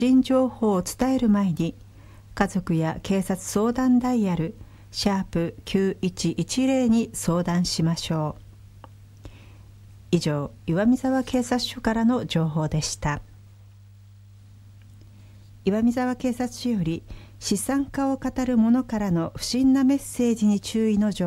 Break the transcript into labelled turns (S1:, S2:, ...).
S1: 人情報を伝える前に、家族や警察相談ダイヤル#9110に相談しましょう。以上、岩見沢警察署からの情報でした。岩見沢警察署より資産家を語る者からの不審なメッセージに注意の情報